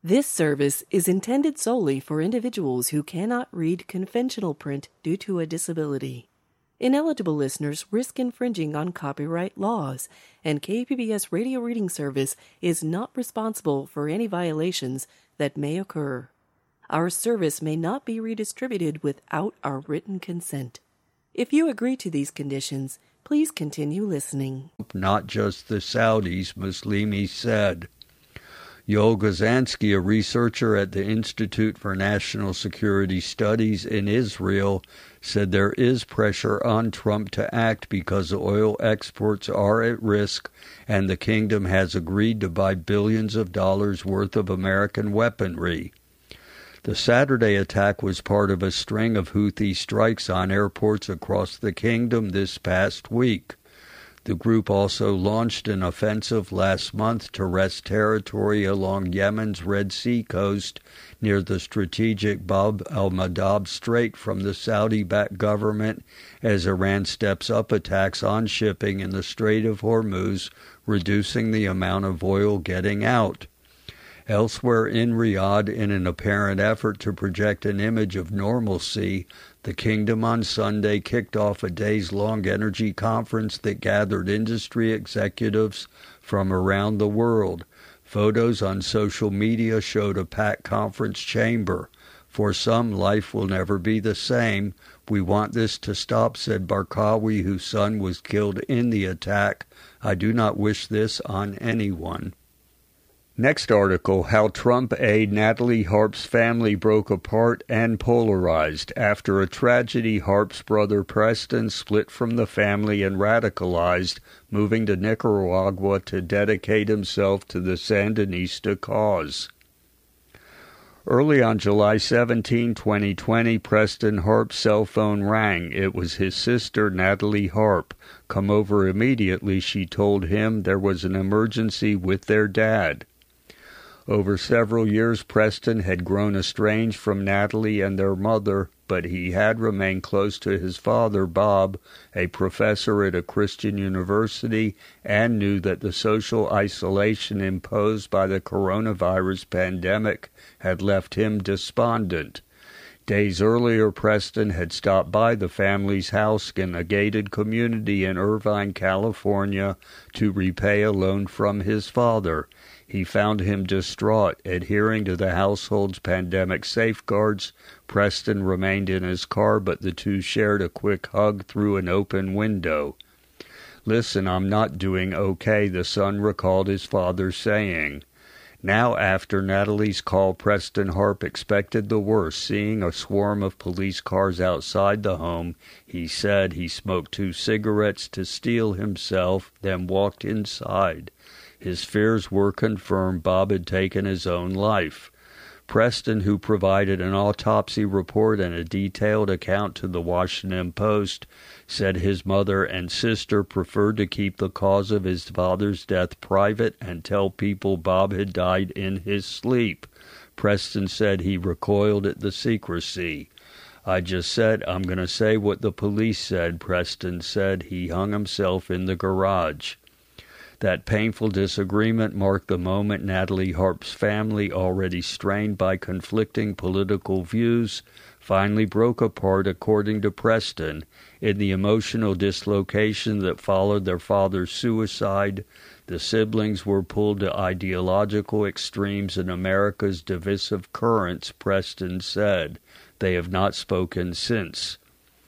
This service is intended solely for individuals who cannot read conventional print due to a disability. Ineligible listeners risk infringing on copyright laws, and KPBS Radio Reading Service is not responsible for any violations that may occur. Our service may not be redistributed without our written consent. If you agree to these conditions, please continue listening. Not just the Saudis, Muslimi said. Yoel Gazansky, a researcher at the Institute for National Security Studies in Israel, said there is pressure on Trump to act because oil exports are at risk and the kingdom has agreed to buy billions of dollars worth of American weaponry. The Saturday attack was part of a string of Houthi strikes on airports across the kingdom this past week. The group also launched an offensive last month to wrest territory along Yemen's Red Sea coast near the strategic Bab al-Mandab Strait from the Saudi-backed government as Iran steps up attacks on shipping in the Strait of Hormuz, reducing the amount of oil getting out. Elsewhere in Riyadh, in an apparent effort to project an image of normalcy, the kingdom on Sunday kicked off a days-long energy conference that gathered industry executives from around the world. Photos on social media showed a packed conference chamber. For some, life will never be the same. We want this to stop, said Barkawi, whose son was killed in the attack. I do not wish this on anyone. Next article, how Trump aide Natalie Harp's family broke apart and polarized. After a tragedy, Harp's brother Preston split from the family and radicalized, moving to Nicaragua to dedicate himself to the Sandinista cause. Early on July 17, 2020, Preston Harp's cell phone rang. It was his sister, Natalie Harp. Come over immediately, she told him. There was an emergency with their dad. Over several years, Preston had grown estranged from Natalie and their mother, but he had remained close to his father, Bob, a professor at a Christian university, and knew that the social isolation imposed by the coronavirus pandemic had left him despondent. Days earlier, Preston had stopped by the family's house in a gated community in Irvine, California, to repay a loan from his father. He found him distraught. Adhering to the household's pandemic safeguards, Preston remained in his car, but the two shared a quick hug through an open window. "Listen, I'm not doing okay," the son recalled his father saying. Now, after Natalie's call, Preston Harp expected the worst. Seeing a swarm of police cars outside the home, he said he smoked 2 cigarettes to steel himself, then walked inside. His fears were confirmed. Bob had taken his own life. Preston, who provided an autopsy report and a detailed account to the Washington Post, said his mother and sister preferred to keep the cause of his father's death private and tell people Bob had died in his sleep. Preston said he recoiled at the secrecy. "I just said, I'm going to say what the police said," Preston said. He hung himself in the garage. That painful disagreement marked the moment Natalie Harp's family, already strained by conflicting political views, finally broke apart, according to Preston. In the emotional dislocation that followed their father's suicide, the siblings were pulled to ideological extremes in America's divisive currents, Preston said. They have not spoken since.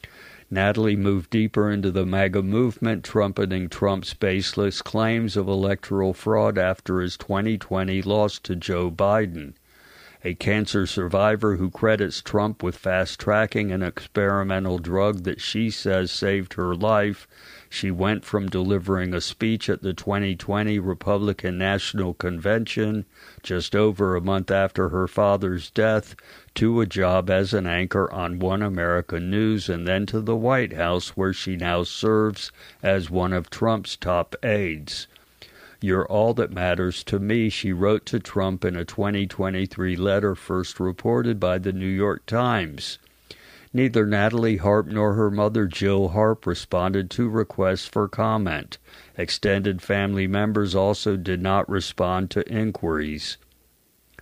Natalie moved deeper into the MAGA movement, trumpeting Trump's baseless claims of electoral fraud after his 2020 loss to Joe Biden. A cancer survivor who credits Trump with fast-tracking an experimental drug that she says saved her life, she went from delivering a speech at the 2020 Republican National Convention, just over a month after her father's death, to a job as an anchor on One America News, and then to the White House, where she now serves as one of Trump's top aides. "You're all that matters to me," she wrote to Trump in a 2023 letter first reported by the New York Times. Neither Natalie Harp nor her mother Jill Harp responded to requests for comment. Extended family members also did not respond to inquiries.